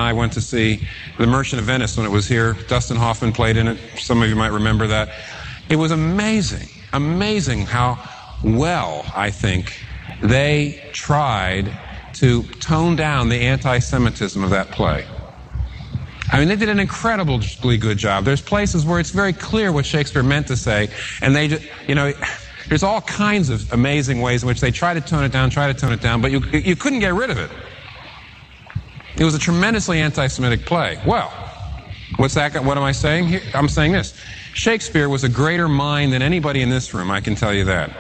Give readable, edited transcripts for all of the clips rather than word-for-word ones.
I went to see The Merchant of Venice when it was here. Dustin Hoffman played in it. Some of you might remember that. It was amazing how well, I think, they tried to tone down the anti-Semitism of that play. I mean, they did an incredibly good job. There's places where it's very clear what Shakespeare meant to say, and they just, there's all kinds of amazing ways in which they try to tone it down, but you couldn't get rid of it. It was a tremendously anti-Semitic play. Well, what am I saying here? I'm saying this. Shakespeare was a greater mind than anybody in this room, I can tell you that.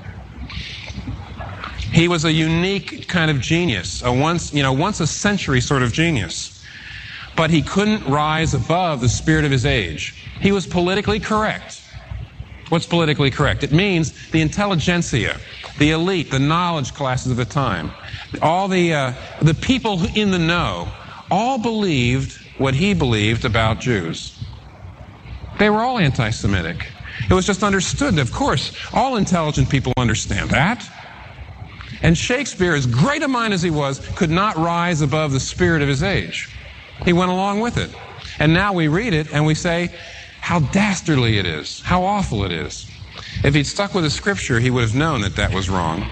He was a unique kind of genius, a once a century sort of genius. But he couldn't rise above the spirit of his age. He was politically correct. What's politically correct? It means the intelligentsia, the elite, the knowledge classes of the time, all the people in the know, all believed what he believed about Jews. They were all anti-Semitic. It was just understood. Of course, all intelligent people understand that. And Shakespeare, as great a mind as he was, could not rise above the spirit of his age. He went along with it. And now we read it and we say, how dastardly it is, how awful it is. If he'd stuck with the scripture, he would have known that that was wrong.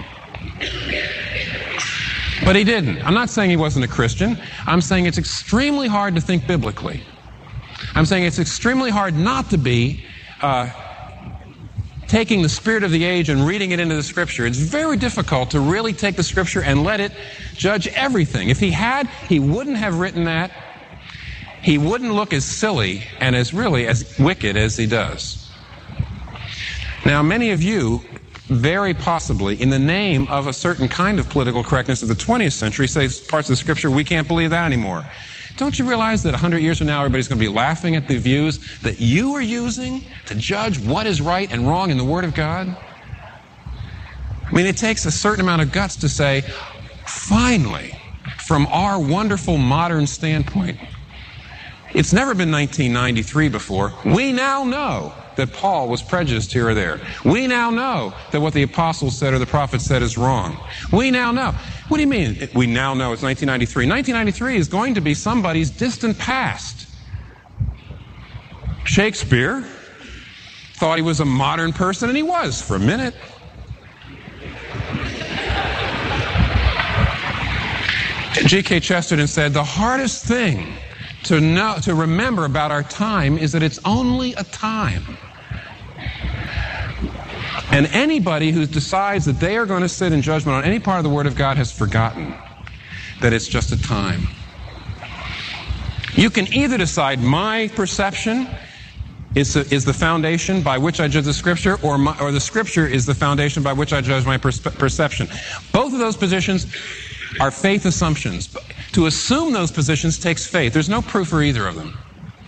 But he didn't. I'm not saying he wasn't a Christian. I'm saying it's extremely hard to think biblically. I'm saying it's extremely hard not to be taking the spirit of the age and reading it into the scripture. It's very difficult to really take the scripture and let it judge everything. If he had, he wouldn't have written that. He wouldn't look as silly and as wicked as he does. Now, many of you, very possibly, in the name of a certain kind of political correctness of the 20th century, say parts of the scripture, we can't believe that anymore. Don't you realize that 100 years from now, everybody's going to be laughing at the views that you are using to judge what is right and wrong in the Word of God? I mean, it takes a certain amount of guts to say, finally, from our wonderful modern standpoint, it's never been 1993 before. We now know that Paul was prejudiced here or there. We now know that what the apostles said or the prophets said is wrong. We now know. What do you mean, we now know it's 1993? 1993 is going to be somebody's distant past. Shakespeare thought he was a modern person, and he was for a minute. G.K. Chesterton said, the hardest thing to remember about our time is that it's only a time. And anybody who decides that they are going to sit in judgment on any part of the Word of God has forgotten that it's just a time. You can either decide my perception is the foundation by which I judge the Scripture, or the Scripture is the foundation by which I judge my perception. Both of those positions are faith assumptions. To assume those positions takes faith. There's no proof for either of them.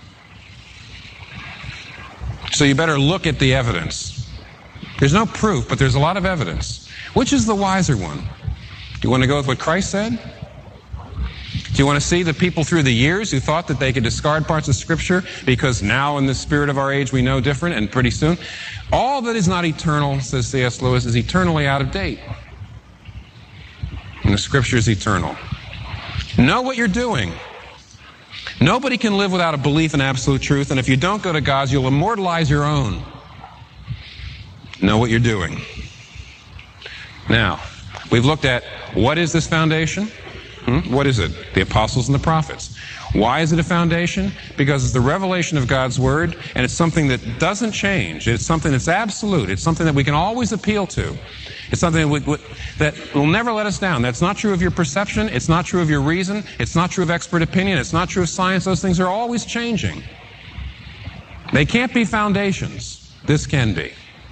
So you better look at the evidence. There's no proof, but there's a lot of evidence. Which is the wiser one? Do you want to go with what Christ said? Do you want to see the people through the years who thought that they could discard parts of Scripture because now in the spirit of our age we know different, and pretty soon? All that is not eternal, says C.S. Lewis, is eternally out of date. And the Scripture is eternal. Know what you're doing. Nobody can live without a belief in absolute truth, and if you don't go to God's, you'll immortalize your own. Know what you're doing. Now, we've looked at what is this foundation? What is it? The apostles and the prophets. Why is it a foundation? Because it's the revelation of God's Word, and it's something that doesn't change. It's something that's absolute. It's something that we can always appeal to. It's something that will never let us down. That's not true of your perception. It's not true of your reason. It's not true of expert opinion. It's not true of science. Those things are always changing. They can't be foundations. This can be.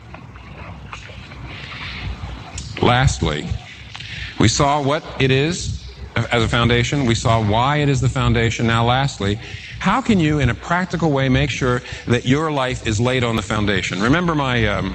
Lastly, we saw what it is as a foundation. We saw why it is the foundation. Now, lastly, how can you, in a practical way, make sure that your life is laid on the foundation? Remember my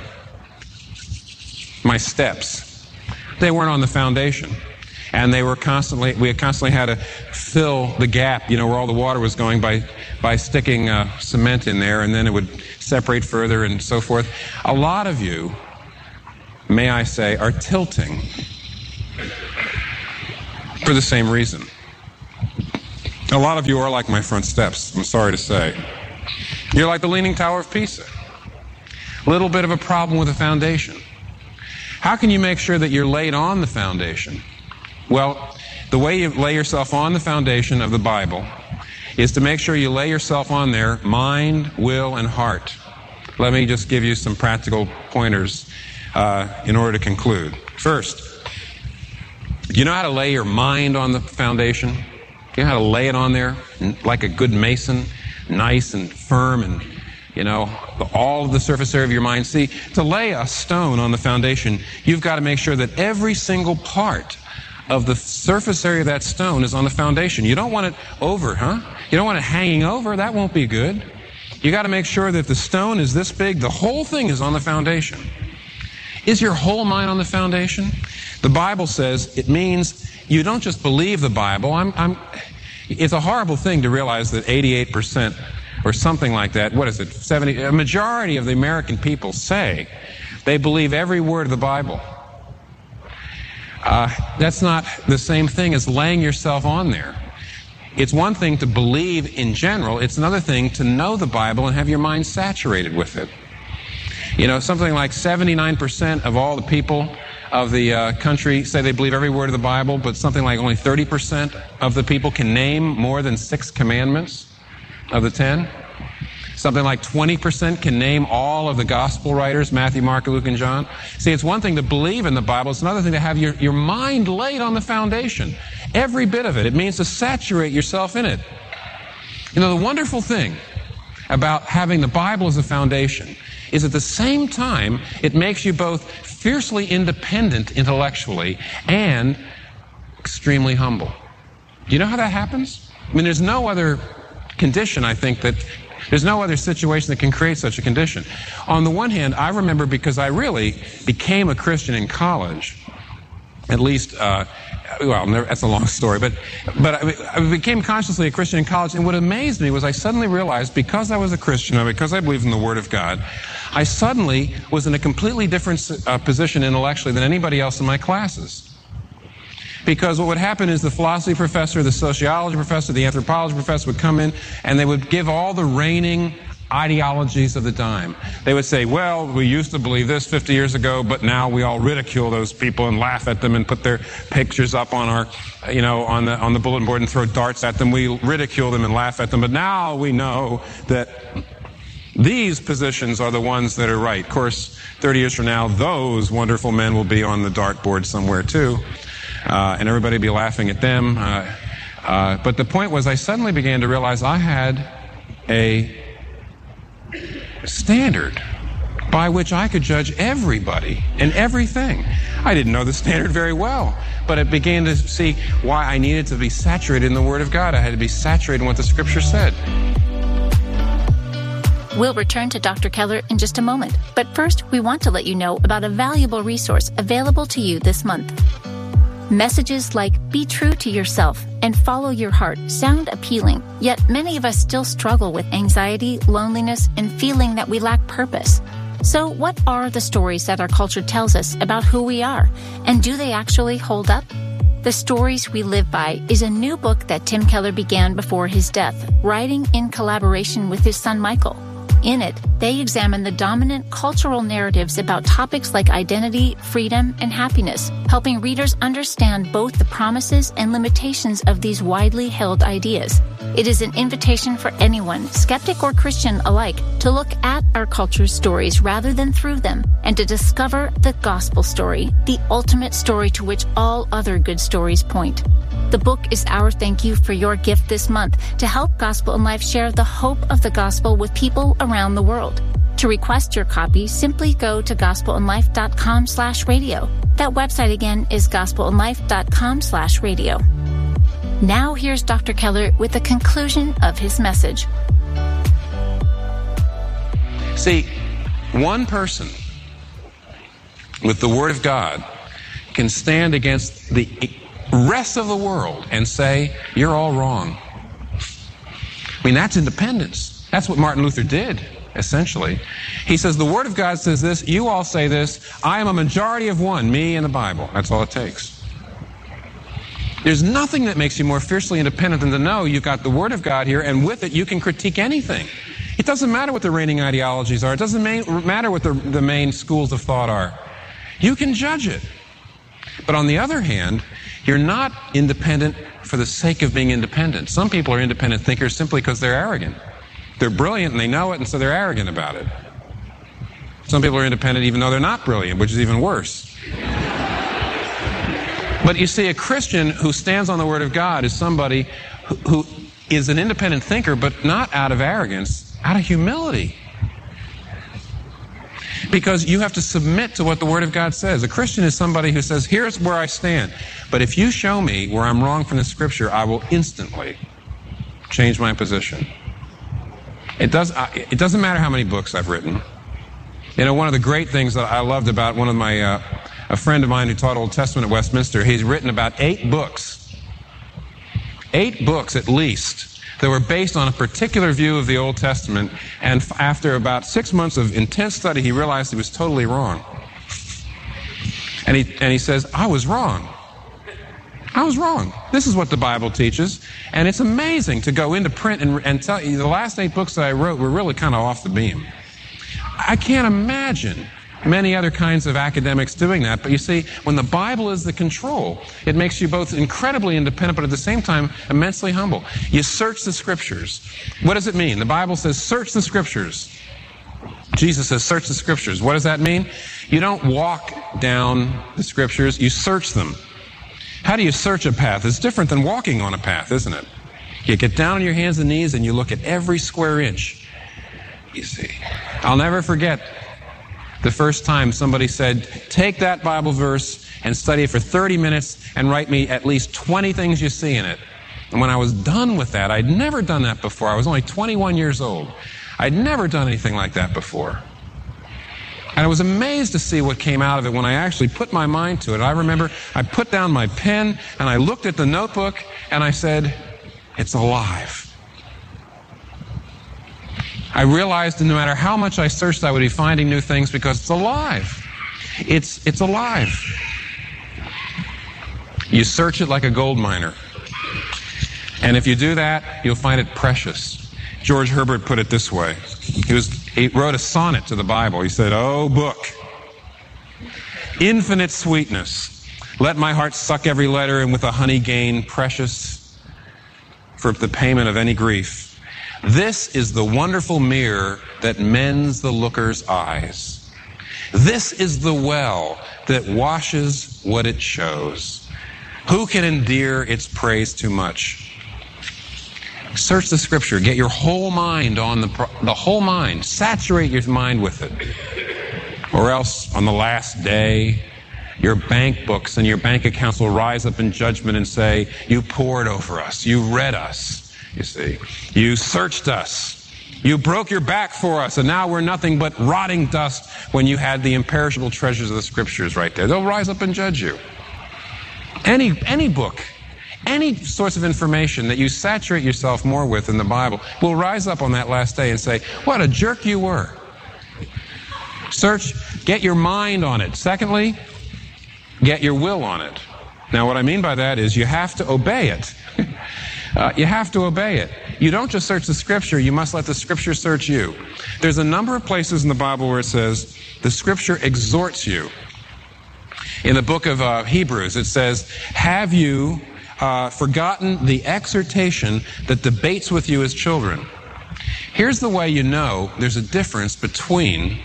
steps. They weren't on the foundation. And we constantly had to fill the gap, where all the water was going by sticking cement in there, and then it would separate further and so forth. A lot of you, may I say, are tilting for the same reason. A lot of you are like my front steps, I'm sorry to say. You're like the Leaning Tower of Pisa. Little bit of a problem with the foundation. How can you make sure that you're laid on the foundation? Well, the way you lay yourself on the foundation of the Bible is to make sure you lay yourself on there, mind, will, and heart. Let me just give you some practical pointers in order to conclude. First, do you know how to lay your mind on the foundation? Do you know how to lay it on there like a good mason, nice and firm and, all of the surface area of your mind? See, to lay a stone on the foundation, you've got to make sure that every single part of the surface area of that stone is on the foundation. You don't want it over, You don't want it hanging over. That won't be good. You got to make sure that the stone is this big. The whole thing is on the foundation. Is your whole mind on the foundation? The Bible says it means you don't just believe the Bible. It's a horrible thing to realize that 88% or something like that, what is it, 70, a majority of the American people say they believe every word of the Bible. That's not the same thing as laying yourself on there. It's one thing to believe in general. It's another thing to know the Bible and have your mind saturated with it. Something like 79% of all the people of the country say they believe every word of the Bible, but something like only 30% of the people can name more than 6 commandments of the 10. Something like 20% can name all of the gospel writers, Matthew, Mark, Luke, and John. See, it's one thing to believe in the Bible. It's another thing to have your mind laid on the foundation. Every bit of it. It means to saturate yourself in it. The wonderful thing about having the Bible as a foundation is at the same time, it makes you both fiercely independent intellectually and extremely humble. Do you know how that happens? There's no other condition, I think, there's no other situation that can create such a condition. On the one hand, I remember, because I really became a Christian in college, at least, that's a long story, but I became consciously a Christian in college, and what amazed me was I suddenly realized, because I was a Christian and because I believed in the Word of God, I suddenly was in a completely different position intellectually than anybody else in my classes. Because what would happen is the philosophy professor, the sociology professor, the anthropology professor would come in and they would give all the reigning ideologies of the time. They would say, well, we used to believe this 50 years ago, but now we all ridicule those people and laugh at them and put their pictures up on our, on the bulletin board and throw darts at them. We ridicule them and laugh at them, but now we know that these positions are the ones that are right. Of course, 30 years from now, those wonderful men will be on the dartboard somewhere too. And everybody would be laughing at them. But the point was, I suddenly began to realize I had a standard by which I could judge everybody and everything. I didn't know the standard very well, but I began to see why I needed to be saturated in the Word of God. I had to be saturated in what the Scripture said. We'll return to Dr. Keller in just a moment. But first, we want to let you know about a valuable resource available to you this month. Messages like "Be true to yourself" and "Follow your heart" sound appealing, yet many of us still struggle with anxiety, loneliness, and feeling that we lack purpose. So what are the stories that our culture tells us about who we are, and do they actually hold up? The Stories We Live By is a new book that Tim Keller began before his death, writing in collaboration with his son Michael. In it, they examine the dominant cultural narratives about topics like identity, freedom, and happiness, helping readers understand both the promises and limitations of these widely held ideas. It is an invitation for anyone, skeptic or Christian alike, to look at our culture's stories rather than through them, and to discover the gospel story, the ultimate story to which all other good stories point. The book is our thank you for your gift this month to help Gospel in Life share the hope of the gospel with people around the world. To request your copy, simply go to gospelinlife.com/radio. That website again is gospelinlife.com/radio. Now here's Dr. Keller with the conclusion of his message. See, one person with the Word of God can stand against the rest of the world and say, you're all wrong. That's independence. That's what Martin Luther did, essentially. He says, the Word of God says this, you all say this, I am a majority of one, me and the Bible. That's all it takes. There's nothing that makes you more fiercely independent than to know you've got the Word of God here, and with it you can critique anything. It doesn't matter what the reigning ideologies are. It doesn't matter what the main schools of thought are. You can judge it. But on the other hand, you're not independent for the sake of being independent. Some people are independent thinkers simply because they're arrogant. They're brilliant and they know it, and so they're arrogant about it. Some people are independent even though they're not brilliant, which is even worse. But you see, a Christian who stands on the Word of God is somebody who is an independent thinker, but not out of arrogance, out of humility. Because you have to submit to what the Word of God says. A Christian is somebody who says, here's where I stand. But if you show me where I'm wrong from the Scripture, I will instantly change my position. It doesn't matter how many books I've written. You know, one of the great things that I loved about one of my, a friend of mine who taught Old Testament at Westminster, he's written about 8 books. 8 books at least that were based on a particular view of the Old Testament, and after about 6 months of intense study, he realized he was totally wrong. And he says, I was wrong. I was wrong. This is what the Bible teaches, and it's amazing to go into print and tell you the last 8 books that I wrote were really kind of off the beam. I can't imagine many other kinds of academics doing that, but you see, when the Bible is the control, it makes you both incredibly independent, but at the same time, immensely humble. You search the Scriptures. What does it mean? The Bible says, search the Scriptures. Jesus says, search the Scriptures. What does that mean? You don't walk down the Scriptures, you search them. How do you search a path? It's different than walking on a path, isn't it? You get down on your hands and knees and you look at every square inch. You see, I'll never forget the first time somebody said, take that Bible verse and study it for 30 minutes and write me at least 20 things you see in it. And when I was done with that, I'd never done that before. I was only 21 years old. I'd never done anything like that before. And I was amazed to see what came out of it when I actually put my mind to it. I remember I put down my pen and I looked at the notebook and I said, it's alive. I realized that no matter how much I searched, I would be finding new things because it's alive. It's alive. You search it like a gold miner. And if you do that, you'll find it precious. George Herbert put it this way. He wrote a sonnet to the Bible. He said, "Oh, book, infinite sweetness, let my heart suck every letter, and with a honey gain precious for the payment of any grief. This is the wonderful mirror that mends the looker's eyes. This is the well that washes what it shows. Who can endear its praise too much?" Search the Scripture. Get your whole mind on the whole mind. Saturate your mind with it. Or else, on the last day, your bank books and your bank accounts will rise up in judgment and say, you pored over us. You read us. You see, you searched us. You broke your back for us, and now we're nothing but rotting dust when you had the imperishable treasures of the Scriptures right there. They'll rise up and judge you. Any book, any source of information that you saturate yourself more with in the Bible will rise up on that last day and say, what a jerk you were. Search, get your mind on it. Secondly, get your will on it. Now, what I mean by that is you have to obey it. You have to obey it. You don't just search the Scripture, you must let the Scripture search you. There's a number of places in the Bible where it says, the Scripture exhorts you. In the book of Hebrews, it says, have you forgotten the exhortation that debates with you as children? Here's the way you know there's a difference between...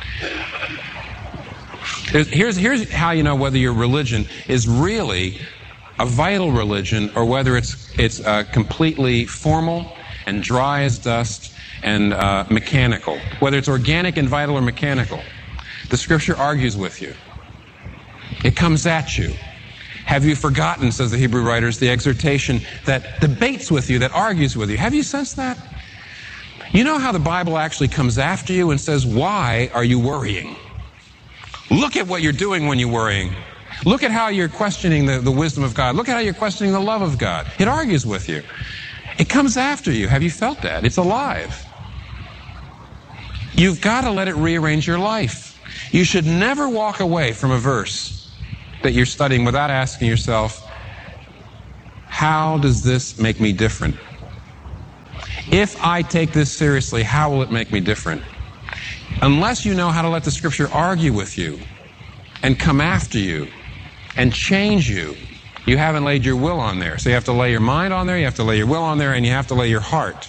Here's how you know whether your religion is really a vital religion or whether it's completely formal and dry as dust and mechanical. Whether it's organic and vital or mechanical. The Scripture argues with you. It comes at you. Have you forgotten, says the Hebrew writers, the exhortation that debates with you, that argues with you? Have you sensed that? You know how the Bible actually comes after you and says, why are you worrying? Look at what you're doing when you're worrying. Look at how you're questioning the wisdom of God. Look at how you're questioning the love of God. It argues with you. It comes after you. Have you felt that? It's alive. You've got to let it rearrange your life. You should never walk away from a verse that you're studying without asking yourself, how does this make me different? If I take this seriously, how will it make me different? Unless you know how to let the Scripture argue with you and come after you and change you, you haven't laid your will on there. So you have to lay your mind on there, you have to lay your will on there, and you have to lay your heart.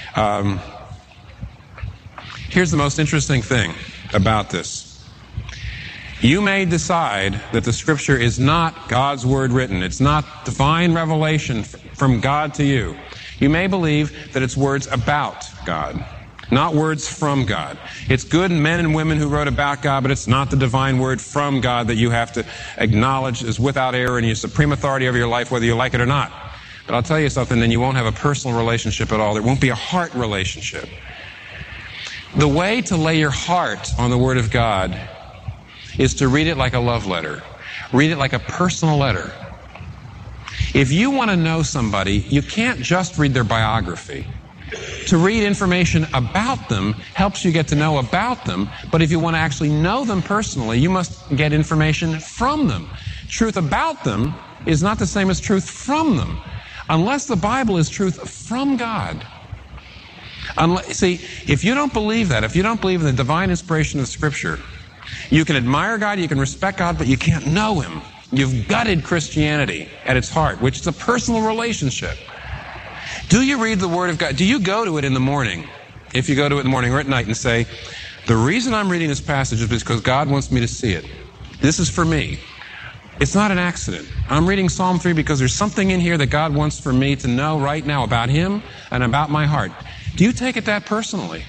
Here's the most interesting thing about this. You may decide that the Scripture is not God's Word written. It's not divine revelation from God to you. You may believe that it's words about God, not words from God. It's good men and women who wrote about God, but it's not the divine word from God that you have to acknowledge is without error and your supreme authority over your life, whether you like it or not. But I'll tell you something, then you won't have a personal relationship at all. There won't be a heart relationship. The way to lay your heart on the Word of God is to read it like a love letter. Read it like a personal letter. If you want to know somebody, you can't just read their biography. To read information about them helps you get to know about them, but if you want to actually know them personally, you must get information from them. Truth about them is not the same as truth from them, unless the Bible is truth from God. See, if you don't believe that, if you don't believe in the divine inspiration of Scripture, you can admire God, you can respect God, but you can't know Him. You've gutted Christianity at its heart, which is a personal relationship. Do you read the Word of God? Do you go to it in the morning, if you go to it in the morning or at night, and say, the reason I'm reading this passage is because God wants me to see it. This is for me. It's not an accident. I'm reading Psalm 3 because there's something in here that God wants for me to know right now about Him and about my heart. Do you take it that personally?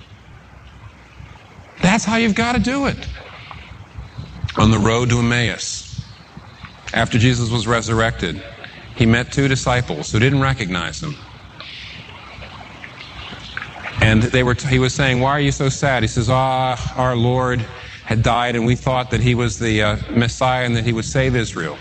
That's how you've got to do it. On the road to Emmaus, after Jesus was resurrected, He met two disciples who didn't recognize Him. And he was saying, why are you so sad? He says, our Lord had died and we thought that He was the Messiah and that He would save Israel.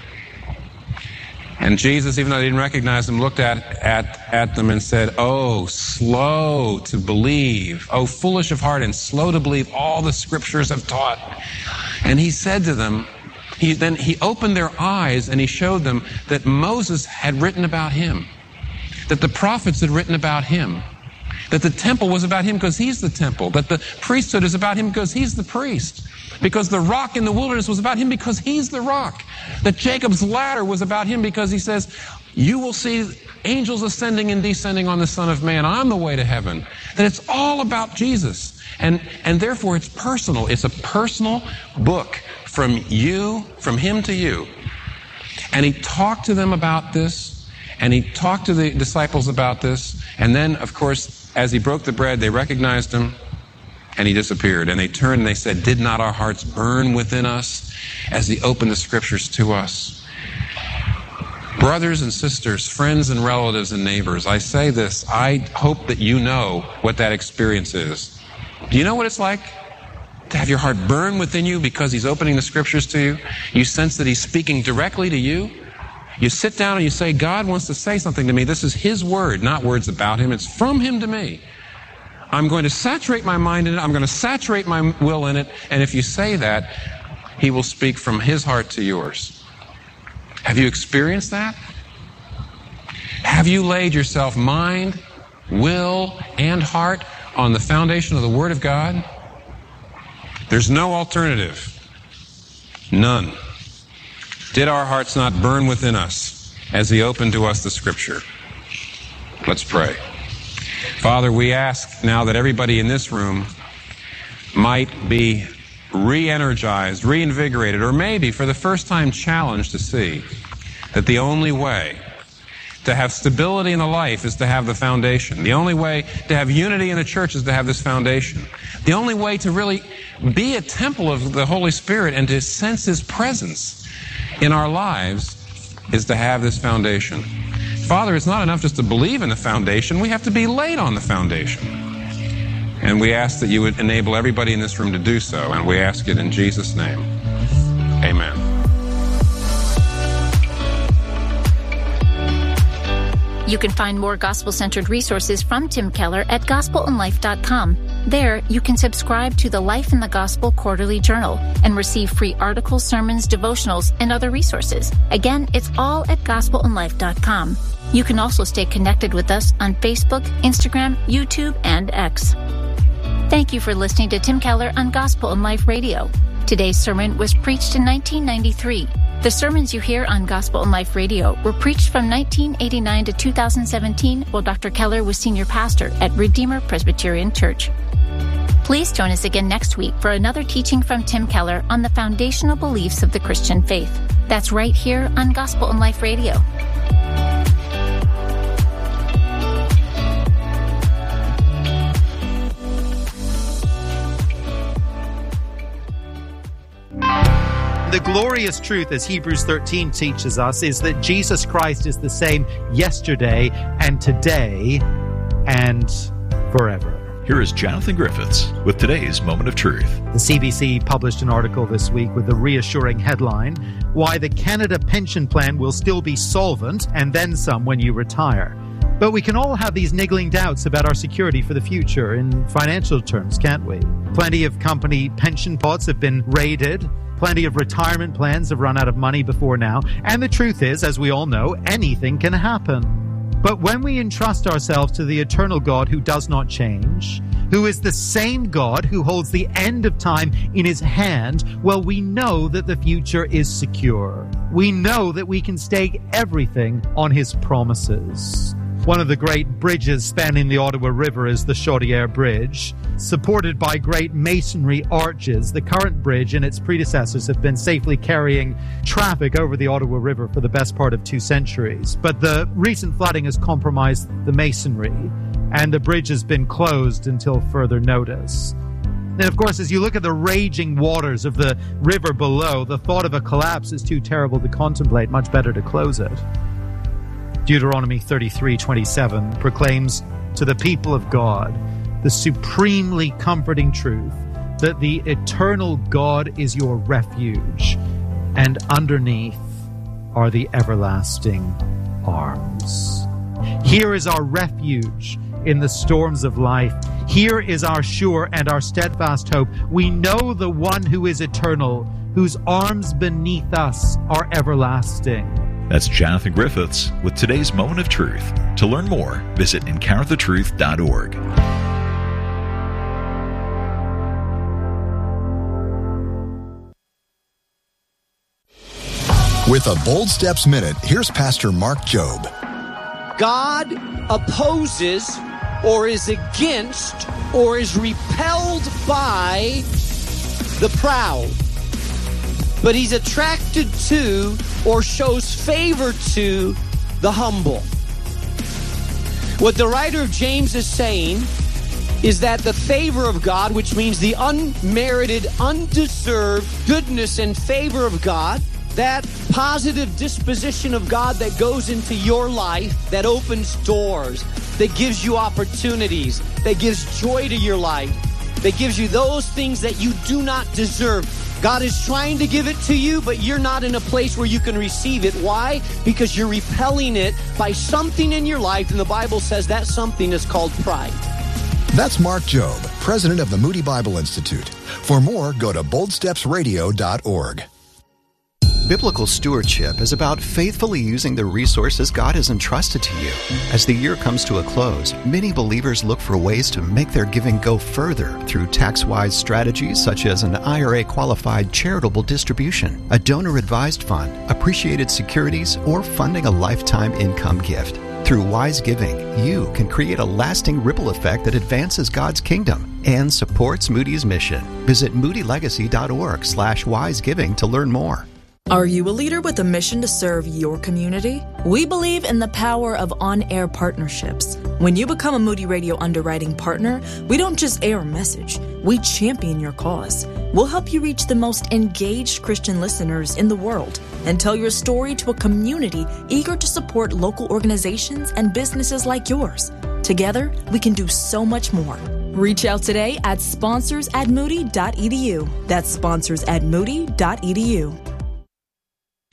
And Jesus, even though they didn't recognize Him, looked at them and said, oh, slow to believe, oh, foolish of heart and slow to believe all the Scriptures have taught. And He said to them, He opened their eyes and He showed them that Moses had written about Him, that the prophets had written about Him, that the temple was about Him because He's the temple, that the priesthood is about Him because He's the priest, because the rock in the wilderness was about Him because He's the rock, that Jacob's ladder was about Him because He says, you will see angels ascending and descending on the Son of Man. I'm the way to heaven. That it's all about Jesus. And therefore it's personal. It's a personal book from Him to you. And He talked to them about this, and He talked to the disciples about this, and then, of course, as He broke the bread, they recognized Him, and He disappeared. And they turned and they said, did not our hearts burn within us as He opened the Scriptures to us? Brothers and sisters, friends and relatives and neighbors, I say this, I hope that you know what that experience is. Do you know what it's like to have your heart burn within you because He's opening the Scriptures to you? You sense that He's speaking directly to you. You sit down and you say, God wants to say something to me. This is His word, not words about Him. It's from Him to me. I'm going to saturate my mind in it. I'm going to saturate my will in it. And if you say that, He will speak from His heart to yours. Have you experienced that? Have you laid yourself mind, will, and heart on the foundation of the Word of God? There's no alternative. None. Did our hearts not burn within us as He opened to us the Scripture? Let's pray. Father, we ask now that everybody in this room might be re-energized, reinvigorated, or maybe for the first time challenged to see that the only way to have stability in the life is to have the foundation. The only way to have unity in the church is to have this foundation. The only way to really be a temple of the Holy Spirit and to sense His presence in our lives is to have this foundation. Father, it's not enough just to believe in the foundation. We have to be laid on the foundation. And we ask that You would enable everybody in this room to do so. And we ask it in Jesus' name. Amen. You can find more gospel-centered resources from Tim Keller at gospelandlife.com. There, you can subscribe to the Life in the Gospel Quarterly Journal and receive free articles, sermons, devotionals, and other resources. Again, it's all at gospelandlife.com. You can also stay connected with us on Facebook, Instagram, YouTube, and X. Thank you for listening to Tim Keller on Gospel and Life Radio. Today's sermon was preached in 1993. The sermons you hear on Gospel and Life Radio were preached from 1989 to 2017 while Dr. Keller was senior pastor at Redeemer Presbyterian Church. Please join us again next week for another teaching from Tim Keller on the foundational beliefs of the Christian faith. That's right here on Gospel and Life Radio. The glorious truth, as Hebrews 13 teaches us, is that Jesus Christ is the same yesterday and today and forever. Here is Jonathan Griffiths with today's Moment of Truth. The CBC published an article this week with the reassuring headline, "Why the Canada Pension Plan Will Still Be Solvent and Then Some When You Retire." But we can all have these niggling doubts about our security for the future in financial terms, can't we? Plenty of company pension pots have been raided. Plenty of retirement plans have run out of money before now. And the truth is, as we all know, anything can happen. But when we entrust ourselves to the eternal God who does not change, who is the same God who holds the end of time in his hand, well, we know that the future is secure. We know that we can stake everything on his promises. One of the great bridges spanning the Ottawa River is the Chaudière Bridge. Supported by great masonry arches, the current bridge and its predecessors have been safely carrying traffic over the Ottawa River for the best part of 2 centuries. But the recent flooding has compromised the masonry, and the bridge has been closed until further notice. And of course, as you look at the raging waters of the river below, the thought of a collapse is too terrible to contemplate. Much better to close it. Deuteronomy 33:27 proclaims to the people of God the supremely comforting truth that the eternal God is your refuge, and underneath are the everlasting arms. Here is our refuge in the storms of life. Here is our sure and our steadfast hope. We know the one who is eternal, whose arms beneath us are everlasting. That's Jonathan Griffiths with today's Moment of Truth. To learn more, visit encounterthetruth.org. With a Bold Steps Minute, here's Pastor Mark Jobe. God opposes or is against or is repelled by the proud, but he's attracted to or shows favor to the humble. What the writer of James is saying is that the favor of God, which means the unmerited, undeserved goodness and favor of God, that positive disposition of God that goes into your life, that opens doors, that gives you opportunities, that gives joy to your life, that gives you those things that you do not deserve. God is trying to give it to you, but you're not in a place where you can receive it. Why? Because you're repelling it by something in your life, and the Bible says that something is called pride. That's Mark Jobe, president of the Moody Bible Institute. For more, go to boldstepsradio.org. Biblical stewardship is about faithfully using the resources God has entrusted to you. As the year comes to a close, many believers look for ways to make their giving go further through tax-wise strategies such as an IRA-qualified charitable distribution, a donor-advised fund, appreciated securities, or funding a lifetime income gift. Through wise giving, you can create a lasting ripple effect that advances God's kingdom and supports Moody's mission. Visit moodylegacy.org/wisegiving to learn more. Are you a leader with a mission to serve your community? We believe in the power of on-air partnerships. When you become a Moody Radio underwriting partner, we don't just air a message, we champion your cause. We'll help you reach the most engaged Christian listeners in the world and tell your story to a community eager to support local organizations and businesses like yours. Together, we can do so much more. Reach out today at sponsors@moody.edu. That's sponsors@moody.edu.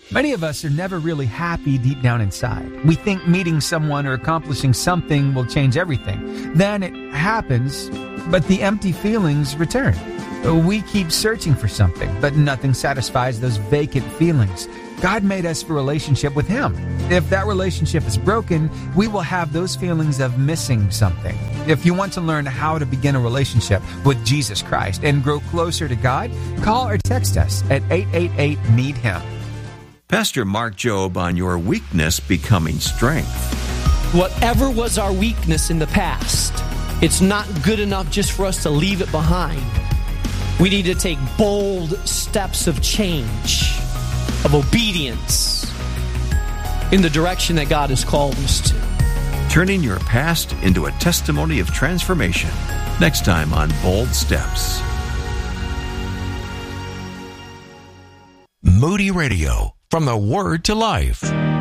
Many of us are never really happy deep down inside. We think meeting someone or accomplishing something will change everything. Then it happens, but the empty feelings return. We keep searching for something, but nothing satisfies those vacant feelings. God made us for a relationship with Him. If that relationship is broken, we will have those feelings of missing something. If you want to learn how to begin a relationship with Jesus Christ and grow closer to God, call or text us at 888-NEED-HIM. Pastor Mark Jobe on your weakness becoming strength. Whatever was our weakness in the past, it's not good enough just for us to leave it behind. We need to take bold steps of change, of obedience in the direction that God has called us to. Turning your past into a testimony of transformation. Next time on Bold Steps. Moody Radio, from the Word to Life.